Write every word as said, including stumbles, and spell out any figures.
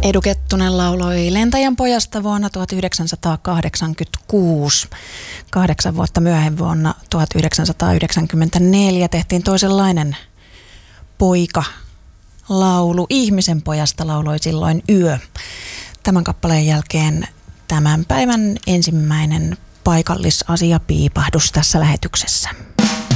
Edu Kettunen lauloi Lentäjän pojasta vuonna tuhatyhdeksänsataakahdeksankymmentäkuusi. Kahdeksan vuotta myöhemmin vuonna tuhatyhdeksänsataayhdeksänkymmentäneljä tehtiin toisenlainen poika-laulu. Ihmisen pojasta lauloi silloin Yö. Tämän kappaleen jälkeen tämän päivän ensimmäinen paikallisasiapiipahdus tässä lähetyksessä.